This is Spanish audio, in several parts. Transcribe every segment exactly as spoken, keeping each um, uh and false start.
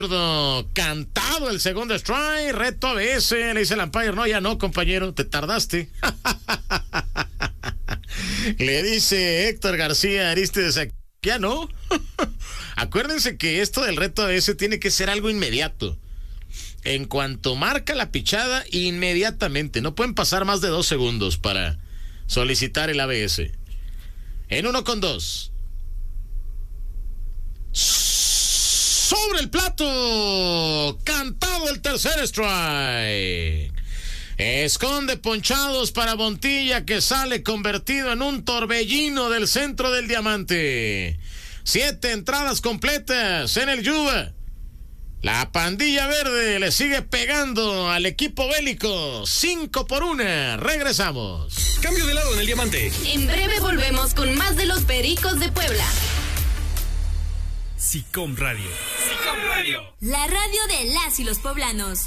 Cantado el segundo strike, reto A B S, le dice el umpire, no, ya no, compañero, te tardaste. Le dice Héctor García Aristides, ya no. Acuérdense que esto del reto A B S tiene que ser algo inmediato. En cuanto marca la pichada, inmediatamente. No pueden pasar más de dos segundos para solicitar el A B S. En uno con dos. Sobre el plato, cantado el tercer strike. Esconde ponchados para Montilla, que sale convertido en un torbellino del centro del diamante. Siete entradas completas en el Yuba. La pandilla verde le sigue pegando al equipo bélico. Cinco por una. Regresamos. Cambio de lado en el diamante. En breve volvemos con más de los Pericos de Puebla. SICOM Radio. SICOM Radio. La radio de las y los poblanos.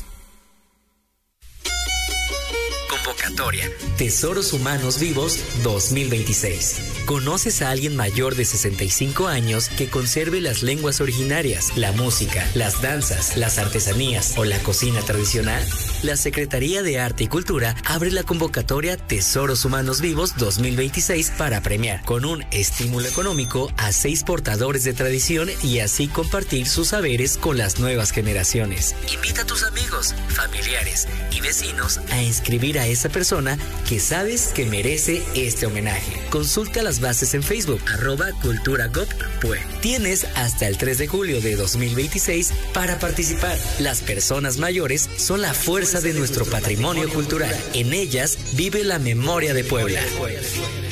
Convocatoria Tesoros Humanos Vivos dos mil veintiséis. ¿Conoces a alguien mayor de sesenta y cinco años que conserve las lenguas originarias, la música, las danzas, las artesanías o la cocina tradicional? La Secretaría de Arte y Cultura abre la convocatoria Tesoros Humanos Vivos dos mil veintiséis para premiar con un estímulo económico a seis portadores de tradición y así compartir sus saberes con las nuevas generaciones. Invita a tus amigos, familiares y vecinos a inscribir a esa persona que sabes que merece este homenaje. Consulta las bases en Facebook, arroba cultura gov pue. Tienes hasta el tres de julio de dos mil veintiséis para participar. Las personas mayores son la fuerza de nuestro patrimonio cultural. En ellas vive la memoria de Puebla.